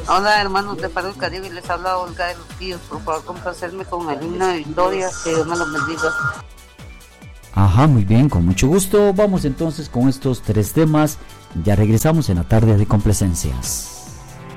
Hola hermanos de Perú y Caribe, les habla Olga de los Tíos. Por favor, complacerme con el himno de Victoria, que Dios me lo bendiga. Ajá, muy bien, con mucho gusto. Vamos entonces con estos 3 temas. Ya regresamos en la tarde de complacencias.